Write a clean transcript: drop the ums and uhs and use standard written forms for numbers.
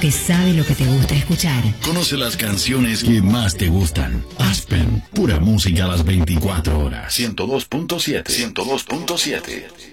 que sabe lo que te gusta escuchar. Conoce las canciones que más te gustan. Aspen, pura música a las 24 horas. 102.7. 102.7.